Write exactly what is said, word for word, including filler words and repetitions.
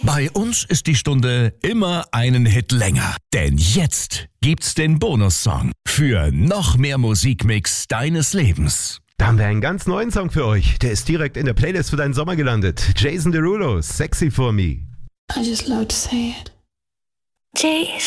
Bei uns ist die Stunde immer einen Hit länger. Denn jetzt gibt's den Bonussong für noch mehr Musikmix deines Lebens. Da haben wir einen ganz neuen Song für euch. Der ist direkt in der Playlist für deinen Sommer gelandet. Jason Derulo, Sexy for Me. I just love to say it. Jason.